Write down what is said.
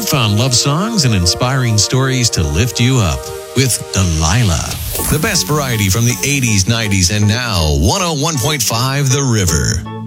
found love songs and inspiring stories to lift you up with Delilah. The best variety from the 80s, 90s, and now 101.5 The River.